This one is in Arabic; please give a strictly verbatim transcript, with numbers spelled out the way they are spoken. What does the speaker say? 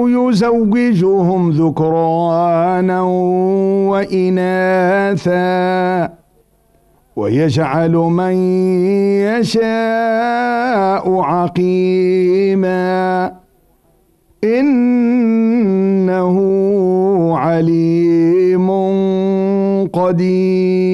يزوجهم ذكرانا وإناثا ويجعل من يشاء عقيما إنه عليم قدير.